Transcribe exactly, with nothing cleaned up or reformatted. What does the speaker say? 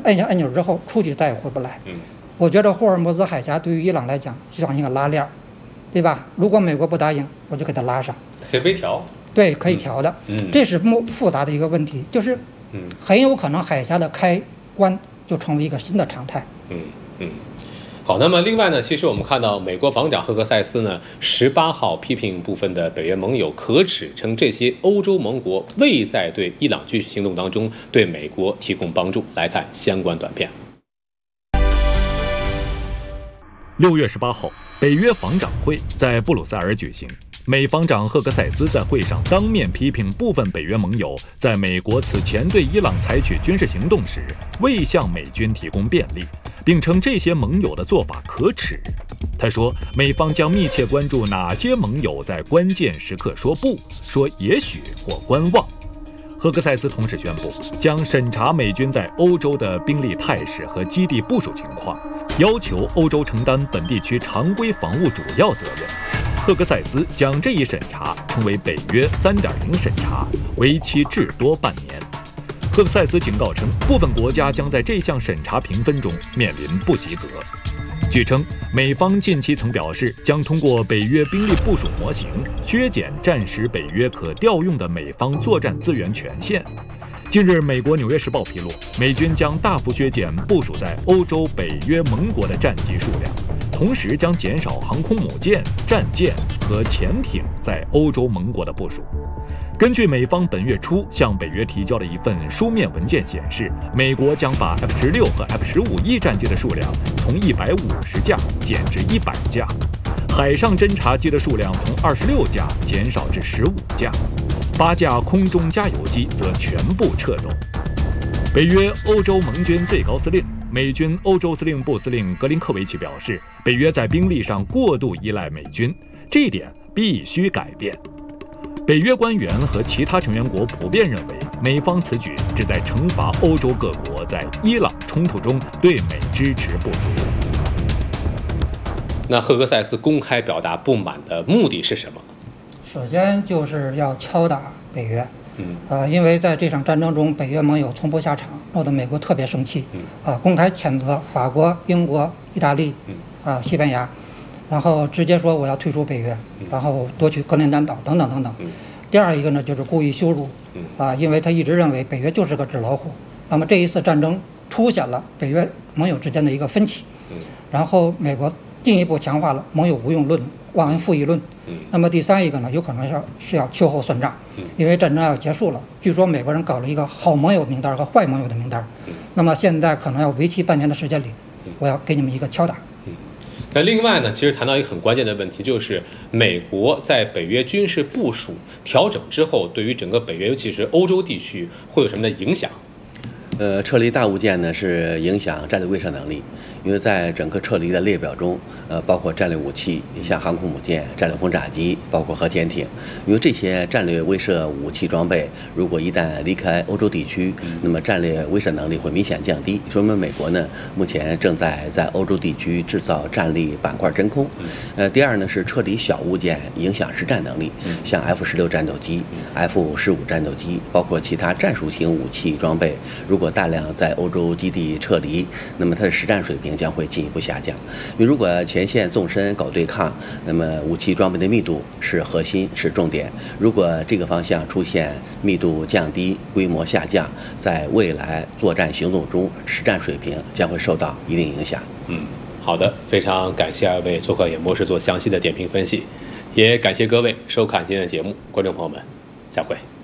摁下按钮之后，出去再也回不来。 嗯， 我觉得霍尔木兹海峡对于伊朗来讲就像一个拉链儿，对吧？如果美国不答应，我就给它拉上。 可以微调。 对，可以调的。 嗯， 这是复复杂的一个问题，就是， 嗯， 很有可能海峡的开关就成为一个新的常态。 嗯嗯。好，那么另外呢，其实我们看到美国防长赫克塞斯呢，十八号批评部分的北约盟友可耻，称这些欧洲盟国未在对伊朗军事行动当中对美国提供帮助。来看相关短片。 六月十八号，北约防长会在布鲁塞尔举行。美防长赫克塞斯在会上当面批评部分北约盟友在美国此前对伊朗采取军事行动时未向美军提供便利，并称这些盟友的做法可耻。他说，美方将密切关注哪些盟友在关键时刻说不、说也许或观望。赫克塞斯同时宣布，将审查美军在欧洲的兵力态势和基地部署情况，要求欧洲承担本地区常规防务主要责任。赫克塞斯将这一审查称为北约 三点零 审查，为期至多半年。赫克塞斯警告称，部分国家将在这项审查评分中面临不及格。据称，美方近期曾表示，将通过北约兵力部署模型削减战时北约可调用的美方作战资源权限。近日，美国《纽约时报》披露，美军将大幅削减部署在欧洲北约盟国的战机数量，同时将减少航空母舰、战舰和潜艇在欧洲盟国的部署。根据美方本月初向北约提交的一份书面文件显示，美国将把 F 十六和 F 十五 E 战机的数量从一百五十架减至一百架，海上侦察机的数量从二十六架减少至十五架，八架空中加油机则全部撤走。北约欧洲盟军最高司令、美军欧洲司令部司令格林科维奇表示，北约在兵力上过度依赖美军，这一点必须改变。北约官员和其他成员国普遍认为，美方此举旨在惩罚欧洲各国在伊朗冲突中对美支持不足。 那赫克塞斯公开表达不满的目的是什么？ 首先就是要敲打北约， 嗯， 呃，因为在这场战争中，北约盟友从不下场，弄得美国特别生气， 嗯， 啊，公开谴责法国、英国、意大利， 嗯， 啊，西班牙。然后直接说我要退出北约，然后夺取格陵兰岛等等等等。第二一个呢，就是故意羞辱，啊，因为他一直认为北约就是个纸老虎。那么这一次战争凸显了北约盟友之间的一个分歧，然后美国进一步强化了盟友无用论、忘恩负义论。那么第三一个呢，有可能是是要秋后算账，因为战争要结束了。据说美国人搞了一个好盟友名单和坏盟友的名单，那么现在可能要为期半年的时间里，我要给你们一个敲打。 那另外呢，其实谈到一个很关键的问题，就是美国在北约军事部署调整之后，对于整个北约，尤其是欧洲地区，会有什么的影响？ 呃，撤离大物件呢是影响战略威慑能力，因为在整个撤离的列表中，呃，包括战略武器，像航空母舰、战略轰炸机，包括核潜艇，因为这些战略威慑武器装备，如果一旦离开欧洲地区，那么战略威慑能力会明显降低。说明美国呢，目前正在在欧洲地区制造战力板块真空。呃，第二呢是撤离小物件，影响实战能力，像 F 十六战斗机、F 十五战斗机，包括其他战术型武器装备，如果大量在欧洲基地撤离，那么它的实战水平将会进一步下降。因为如果前线纵深搞对抗，那么武器装备的密度是核心，是重点。如果这个方向出现密度降低、规模下降，在未来作战行动中，实战水平将会受到一定影响。 嗯，好的，非常感谢二位做客演播室做详细的点评分析，也感谢各位收看今天的节目，观众朋友们，再会。